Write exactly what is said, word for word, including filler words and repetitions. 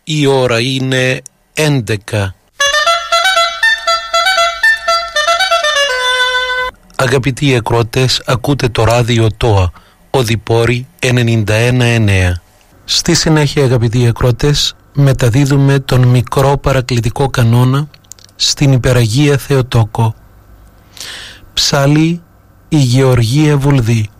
Η ώρα είναι έντεκα. Αγαπητοί ακροατές, ακούτε το ράδιο ΤΟΑ, Οδυπόρη ενενήντα ένα εννέα. Στη συνέχεια, αγαπητοί ακροατές, μεταδίδουμε τον μικρό παρακλητικό κανόνα στην Υπεραγία Θεοτόκο. Ψάλει η Γεωργία Βουλδή.